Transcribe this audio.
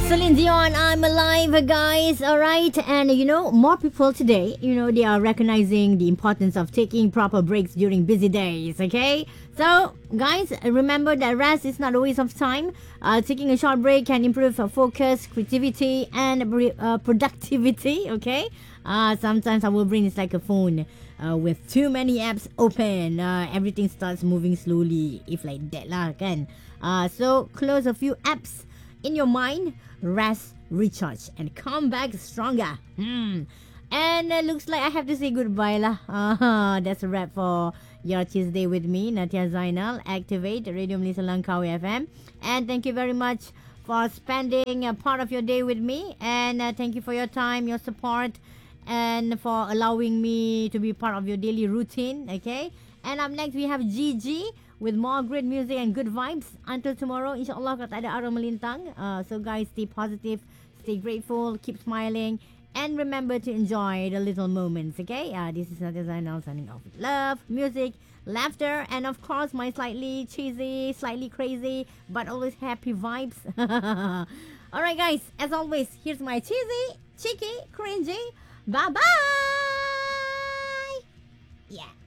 Celine Dion, I'm alive, guys. All right, and more people today, they are recognizing the importance of taking proper breaks during busy days. Okay, so guys, remember that rest is not a waste of time. Taking a short break can improve focus, creativity, and productivity. Okay, sometimes our brain is like a phone. With too many apps open, everything starts moving slowly. If like that lah, kan? So close a few apps in your mind, rest, recharge, and come back stronger. And looks like I have to say goodbye lah. That's a wrap for your Tuesday with me, Natia Zainal. Activate Radio Malaysia Langkawi FM. And thank you very much for spending a part of your day with me. And thank you for your time, your support, and for allowing me to be part of your daily routine. Okay. And up next we have Gigi with more great music and good vibes. Until tomorrow, insyaAllah kalau tak ada arah melintang. So guys, stay positive, stay grateful, keep smiling, and remember to enjoy the little moments, okay? This is Nadia Zainal signing off with love, music, laughter, and of course my slightly cheesy, slightly crazy, but always happy vibes. Alright guys, as always, here's my cheesy, cheeky, cringy, bye-bye! Yeah.